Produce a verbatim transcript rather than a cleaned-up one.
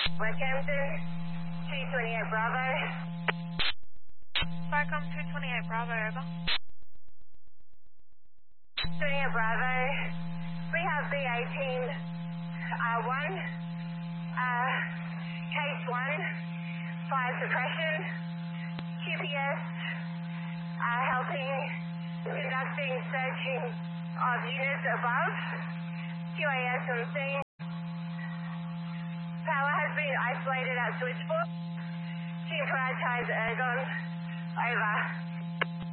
Westhampton, two twenty-eight Bravo. Starcom two twenty-eight Bravo, over. twenty-eight Bravo. We have B eighteen uh, one, uh, case one, fire suppression, Q P S, uh, helping, conducting searching of units above, Q A S on scene. Power has been isolated at switchboard. To prioritize ergon. Over.